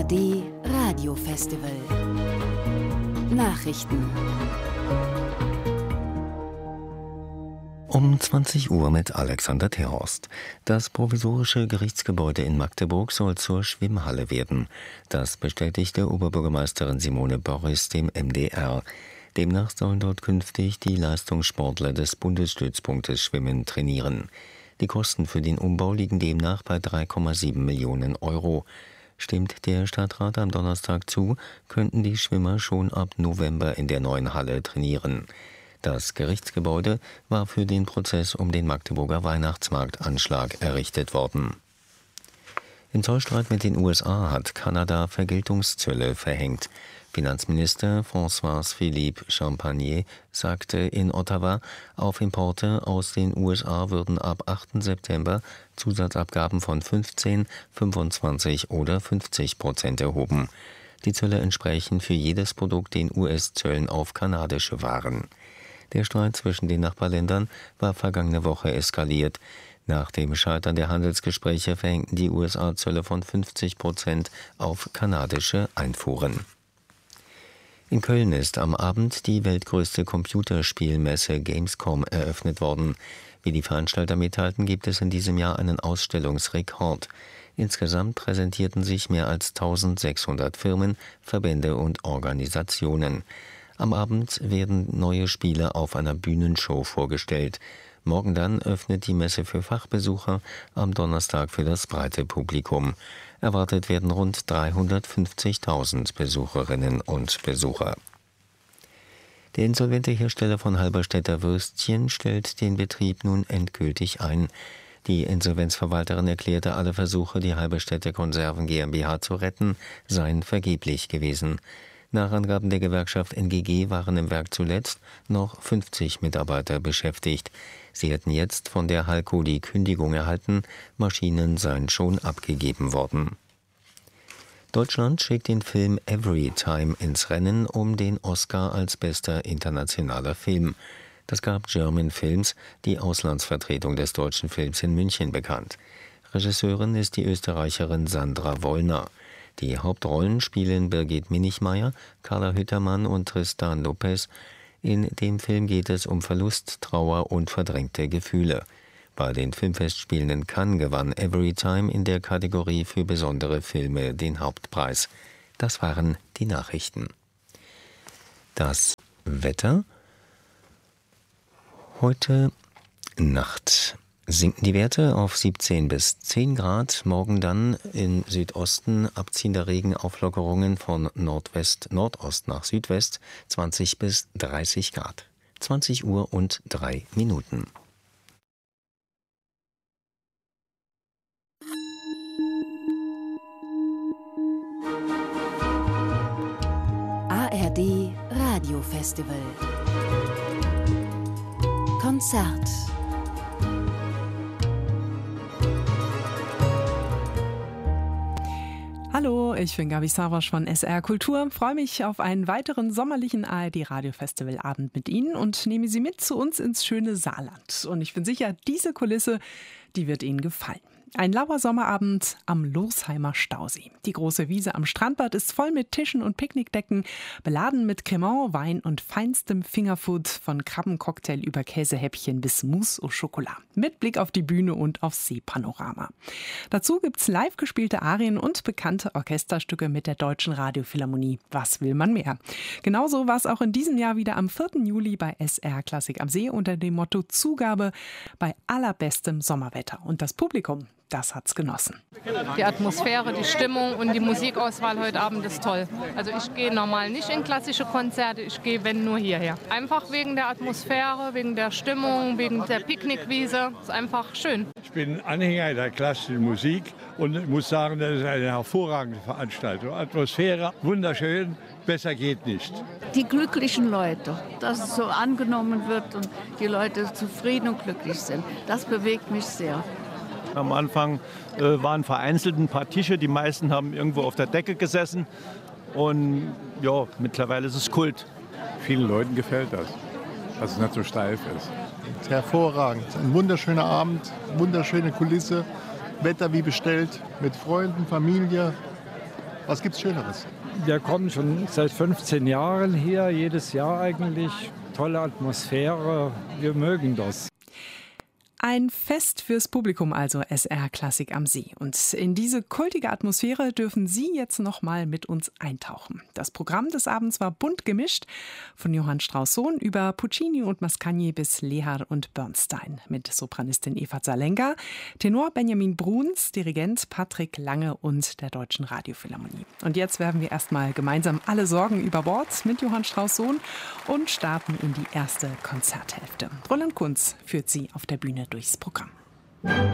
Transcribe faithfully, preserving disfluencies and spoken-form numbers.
D Radiofestival. Nachrichten. Um zwanzig Uhr mit Alexander Terhorst. Das provisorische Gerichtsgebäude in Magdeburg soll zur Schwimmhalle werden. Das bestätigte Oberbürgermeisterin Simone Borris dem M D R. Demnach sollen dort künftig die Leistungssportler des Bundesstützpunktes Schwimmen trainieren. Die Kosten für den Umbau liegen demnach bei drei Komma sieben Millionen Euro. Stimmt der Stadtrat am Donnerstag zu, könnten die Schwimmer schon ab November in der neuen Halle trainieren. Das Gerichtsgebäude war für den Prozess um den Magdeburger Weihnachtsmarktanschlag errichtet worden. Im Zollstreit mit den U S A hat Kanada Vergeltungszölle verhängt. Finanzminister François-Philippe Champagner sagte in Ottawa, auf Importe aus den U S A würden ab achten September Zusatzabgaben von fünfzehn, fünfundzwanzig oder fünfzig Prozent erhoben. Die Zölle entsprechen für jedes Produkt den U S-Zöllen auf kanadische Waren. Der Streit zwischen den Nachbarländern war vergangene Woche eskaliert. Nach dem Scheitern der Handelsgespräche verhängten die U S A Zölle von fünfzig Prozent auf kanadische Einfuhren. In Köln ist am Abend die weltgrößte Computerspielmesse Gamescom eröffnet worden. Wie die Veranstalter mitteilten, gibt es in diesem Jahr einen Ausstellungsrekord. Insgesamt präsentierten sich mehr als eintausendsechshundert Firmen, Verbände und Organisationen. Am Abend werden neue Spiele auf einer Bühnenshow vorgestellt. Morgen dann öffnet die Messe für Fachbesucher, am Donnerstag für das breite Publikum. Erwartet werden rund dreihundertfünfzigtausend Besucherinnen und Besucher. Der insolvente Hersteller von Halberstädter Würstchen stellt den Betrieb nun endgültig ein. Die Insolvenzverwalterin erklärte, alle Versuche, die Halberstädter Konserven GmbH zu retten, seien vergeblich gewesen. Nach Angaben der Gewerkschaft N G G waren im Werk zuletzt noch fünfzig Mitarbeiter beschäftigt. Sie hätten jetzt von der Halco die Kündigung erhalten, Maschinen seien schon abgegeben worden. Deutschland schickt den Film Everytime ins Rennen um den Oscar als bester internationaler Film. Das gab German Films, die Auslandsvertretung des deutschen Films in München, bekannt. Regisseurin ist die Österreicherin Sandra Wollner. Die Hauptrollen spielen Birgit Minichmayr, Carla Hüttermann und Tristan Lopez. In dem Film geht es um Verlust, Trauer und verdrängte Gefühle. Bei den Filmfestspielen in Cannes gewann Everytime in der Kategorie für besondere Filme den Hauptpreis. Das waren die Nachrichten. Das Wetter. Heute Nacht sinken die Werte auf siebzehn bis zehn Grad. Morgen dann im Südosten abziehender Regen, Auflockerungen von Nordwest-Nordost nach Südwest, zwanzig bis dreißig Grad. zwanzig Uhr und drei Minuten. A R D Radiofestival. Konzert. Hallo, ich bin Gabi Savasch von S R Kultur. Freue mich auf einen weiteren sommerlichen A R D Radiofestivalabend mit Ihnen und nehme Sie mit zu uns ins schöne Saarland. Und ich bin sicher, diese Kulisse, die wird Ihnen gefallen. Ein lauer Sommerabend am Losheimer Stausee. Die große Wiese am Strandbad ist voll mit Tischen und Picknickdecken, beladen mit Cremant, Wein und feinstem Fingerfood, von Krabbencocktail über Käsehäppchen bis Mousse au Chocolat. Mit Blick auf die Bühne und aufs Seepanorama. Dazu gibt's live gespielte Arien und bekannte Orchesterstücke mit der Deutschen Radiophilharmonie. Was will man mehr? Genauso war es auch in diesem Jahr wieder am vierten Juli bei S R Klassik am See unter dem Motto Zugabe bei allerbestem Sommerwetter. Und das Publikum, das hat's genossen. Die Atmosphäre, die Stimmung und die Musikauswahl heute Abend ist toll. Also ich gehe normal nicht in klassische Konzerte, ich gehe, wenn, nur hierher. Einfach wegen der Atmosphäre, wegen der Stimmung, wegen der Picknickwiese. Ist einfach schön. Ich bin Anhänger der klassischen Musik und muss sagen, das ist eine hervorragende Veranstaltung. Atmosphäre, wunderschön, besser geht nicht. Die glücklichen Leute, dass es so angenommen wird und die Leute zufrieden und glücklich sind, das bewegt mich sehr. Am Anfang äh, waren vereinzelt ein paar Tische, die meisten haben irgendwo auf der Decke gesessen und ja, mittlerweile ist es Kult. Vielen Leuten gefällt das, dass es nicht so steif ist. Hervorragend, ein wunderschöner Abend, wunderschöne Kulisse, Wetter wie bestellt, mit Freunden, Familie, Was gibt's Schöneres? Wir kommen schon seit fünfzehn Jahren hier, jedes Jahr eigentlich. Tolle Atmosphäre, wir mögen das. Ein Fest fürs Publikum, also S R Klassik am See. Und in diese kultige Atmosphäre dürfen Sie jetzt noch mal mit uns eintauchen. Das Programm des Abends war bunt gemischt, von Johann Strauss Sohn über Puccini und Mascagni bis Lehar und Bernstein. Mit Sopranistin Eva Zalenka, Tenor Benjamin Bruns, Dirigent Patrick Lange und der Deutschen Radiophilharmonie. Und jetzt werfen wir erstmal gemeinsam alle Sorgen über Bord mit Johann Strauss Sohn und starten in die erste Konzerthälfte. Roland Kunz führt Sie auf der Bühne durchs Programm.